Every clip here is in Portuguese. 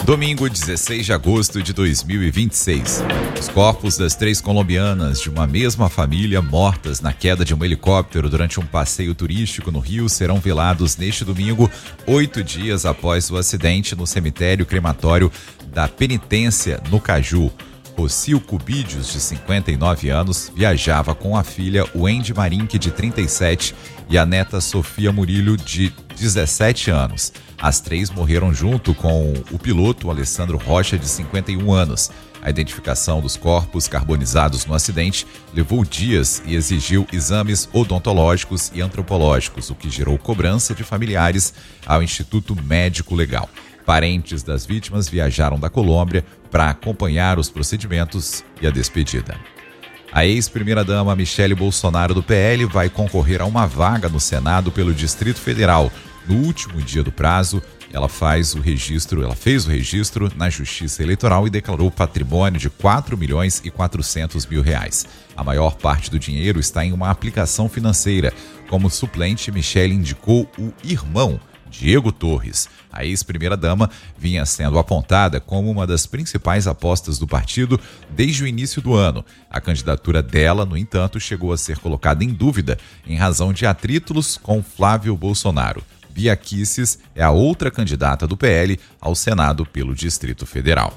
Domingo, 16 de agosto de 2026. Os corpos das 3 colombianas de uma mesma família mortas na queda de um helicóptero durante um passeio turístico no Rio serão velados neste domingo, 8 dias após o acidente no cemitério crematório da Penitência, no Caju. Rocio Cubídios, de 59 anos, viajava com a filha Wendy Marinque, de 37, e a neta Sofia Murillo, de 17 anos. As 3 morreram junto com o piloto Alessandro Rocha, de 51 anos. A identificação dos corpos carbonizados no acidente levou dias e exigiu exames odontológicos e antropológicos, o que gerou cobrança de familiares ao Instituto Médico Legal. Parentes das vítimas viajaram da Colômbia para acompanhar os procedimentos e a despedida. A ex-primeira-dama Michele Bolsonaro, do PL, vai concorrer a uma vaga no Senado pelo Distrito Federal. No último dia do prazo, ela fez o registro na Justiça Eleitoral e declarou patrimônio de R$4.400.000. A maior parte do dinheiro está em uma aplicação financeira. Como suplente, Michele indicou o irmão, Diego Torres. A ex-primeira-dama vinha sendo apontada como uma das principais apostas do partido desde o início do ano. A candidatura dela, no entanto, chegou a ser colocada em dúvida em razão de atritos com Flávio Bolsonaro. Bia Kicis é a outra candidata do PL ao Senado pelo Distrito Federal.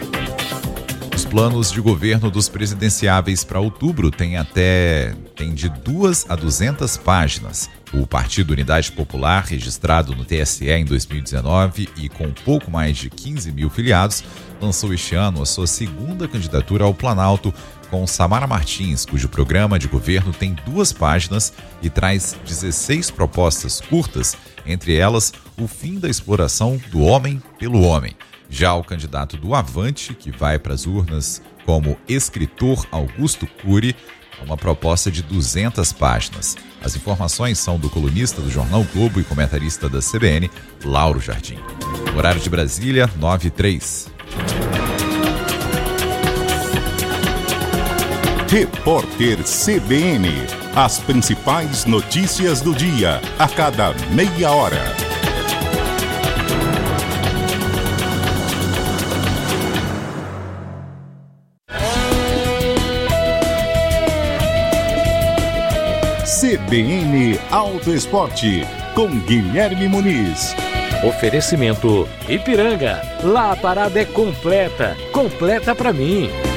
Os planos de governo dos presidenciáveis para outubro têm de 2 a 200 páginas. O Partido Unidade Popular, registrado no TSE em 2019 e com pouco mais de 15 mil filiados, lançou este ano a sua segunda candidatura ao Planalto, com Samara Martins, cujo programa de governo tem 2 páginas e traz 16 propostas curtas, entre elas o fim da exploração do homem pelo homem. Já o candidato do Avante, que vai para as urnas como escritor Augusto Cury, é uma proposta de 200 páginas. As informações são do colunista do Jornal Globo e comentarista da CBN, Lauro Jardim. Horário de Brasília, 9h03. Repórter CBN. As principais notícias do dia, a cada meia hora. CBN Auto Esporte, com Guilherme Muniz. Oferecimento Ipiranga. Lá a parada é completa. Completa pra mim.